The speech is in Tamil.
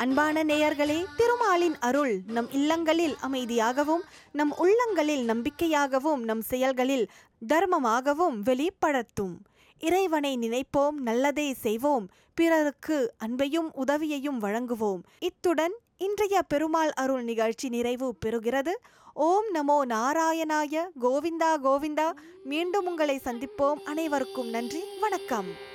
அன்பான நேயர்களே, திருமாலின் அருள் நம் இல்லங்களில் அமைதியாகவும், நம் உள்ளங்களில் நம்பிக்கையாகவும், நம் செயல்களில் தர்மமாகவும் வெளிப்படட்டும். இறைவனை நினைப்போம், நல்லதை செய்வோம், பிறருக்கு அன்பையும் உதவியையும் வழங்குவோம். இத்துடன் இன்றைய பெருமாள் அருள் நிகழ்ச்சி நிறைவு பெறுகிறது. ஓம் நமோ நாராயணாய. கோவிந்தா கோவிந்தா. மீண்டும் உங்களை சந்திப்போம். அனைவருக்கும் நன்றி. வணக்கம்.